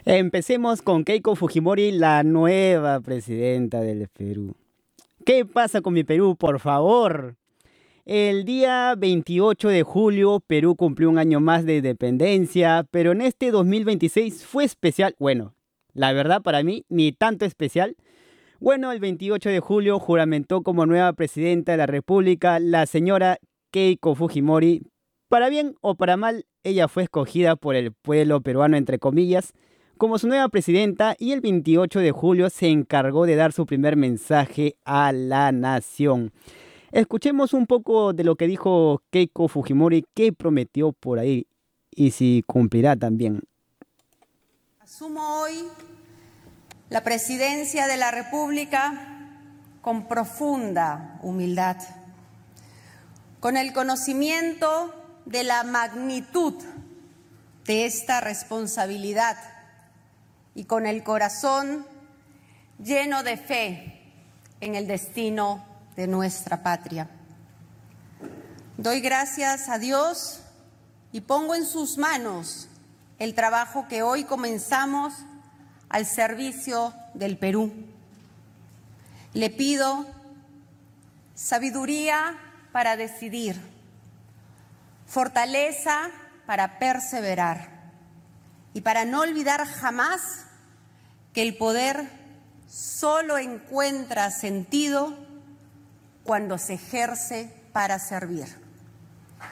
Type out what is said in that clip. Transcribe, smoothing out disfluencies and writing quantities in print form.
Empecemos con Keiko Fujimori, la nueva presidenta del Perú. ¿Qué pasa con mi Perú, por favor? El día 28 de julio, Perú cumplió un año más de independencia, pero en este 2026 fue especial. Bueno, la verdad para mí, ni tanto especial. Bueno, el 28 de julio juramentó como nueva presidenta de la República la señora Keiko Fujimori. Para bien o para mal, ella fue escogida por el pueblo peruano, entre comillas, como su nueva presidenta y el 28 de julio se encargó de dar su primer mensaje a la nación. Escuchemos un poco de lo que dijo Keiko Fujimori, qué prometió por ahí y si cumplirá también. Asumo hoy la presidencia de la República con profunda humildad, con el conocimiento de la magnitud de esta responsabilidad y con el corazón lleno de fe en el destino de nuestra patria. Doy gracias a Dios y pongo en sus manos el trabajo que hoy comenzamos al servicio del Perú. Le pido sabiduría para decidir, fortaleza para perseverar y para no olvidar jamás que el poder solo encuentra sentido cuando se ejerce para servir.